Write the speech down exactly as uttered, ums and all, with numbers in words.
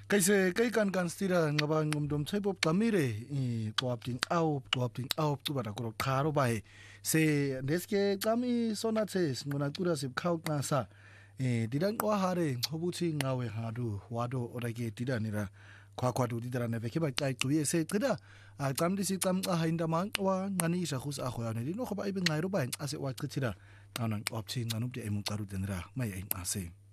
Kayse kay kan kan stira ngaba ngumdum chaibo kamire i kwapting au kwapting au tubara kuro kharo bai se neske kami sonates ngona kura sip khau nasa e didan kwa hare hobuchi ngawe hadu wado orage didanira kwa kwa du didara ne veke ba kai kuye se qida a kamdi si kam a hinda mang wa ngani sa khus a khoya ne dino khoba ibe ngairo bai ase wa qitira kanan opchi nganum de emu karu denra mai ai ase